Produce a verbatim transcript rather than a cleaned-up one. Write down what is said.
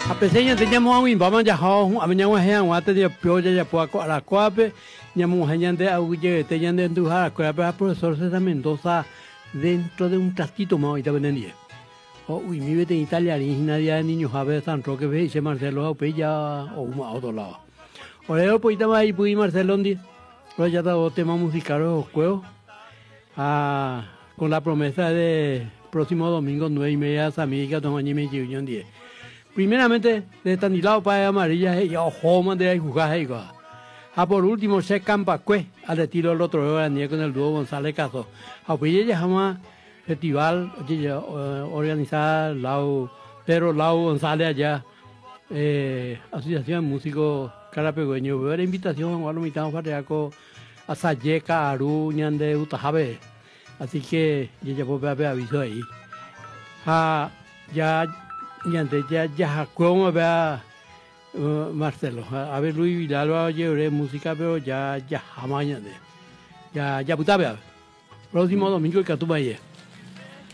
A pesar de que no hay vamos ya home, a mí no hay un guate de piolla ya poco a la coape, ya mujer ya de auge, te ya de endujar, a profesor César Mendoza dentro de un trastito más ahorita venía. Oh, uy, mi vete en Italia, ni nadie de niños a ver San Roque, ve, se Marcelo, o Pella, o un otro lado. Ahora, pues, estaba ahí, pues, Marcelo, pero ya estaba tema musical, los juegos, ah, con la promesa de próximo domingo, nueve y media, amigas, dos años y medio, y diez. Primeramente, de Tanilao para Amarilla, y ojo, man, de ahí jugar, y a por último, se campa, pues, al estilo del otro día con el dúo González Caso. A pues, ella jamás festival uh, organizada Lau, Pedro Lau González allá, eh, Asociación de Músicos Carapegueños, ver invitación a los mitad de a Sayeca, Aru, Ñande, Utajabe. Así que ya ya puedo ver aviso ahí. Ah, ya, Ñande, ya, ya, ¿cómo vea uh, Marcelo? A ver, Luis Villalba, llevaré música, pero ya, ya, jamás, Ñande. Ya, ya, puta, vea. Próximo domingo, que tú vayas.